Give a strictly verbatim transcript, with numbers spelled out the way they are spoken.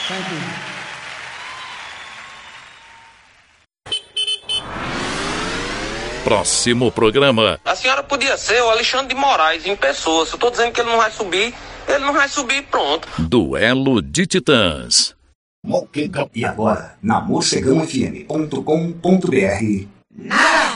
Thank you. Próximo programa. A senhora podia ser o Alexandre de Moraes em pessoa. Se eu tô dizendo que ele não vai subir, ele não vai subir, pronto. Duelo de Titãs. E agora, na morcegão f m ponto com ponto b r.